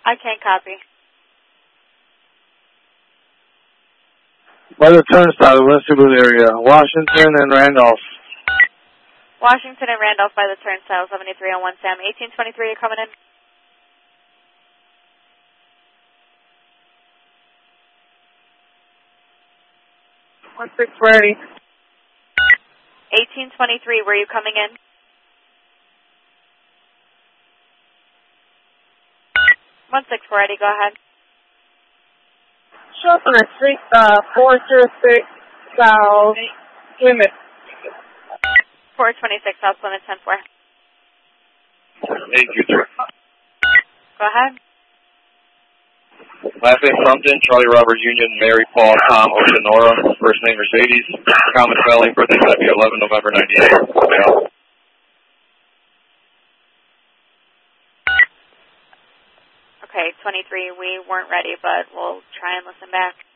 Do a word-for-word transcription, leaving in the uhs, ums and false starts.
I can't copy. By the turnstile, West Duluth area, Washington and Randolph. Washington and Randolph by the turnstile, seventy-three oh one Sam. eighteen twenty-three, you're coming in. one six ready. eighteen twenty-three, were you coming in? one six four ready, go ahead. Show up on a street, uh, four zero six South Plymouth. four twenty-six South Plymouth, ten four. eight two three. Go ahead. Last name Crumpton, Charlie Robert Union, Mary Paul Tom Oceanora, first name Mercedes, common spelling, birthday might be eleven November ninety-eight. Yeah. Okay, twenty-three, we weren't ready, but we'll try and listen back.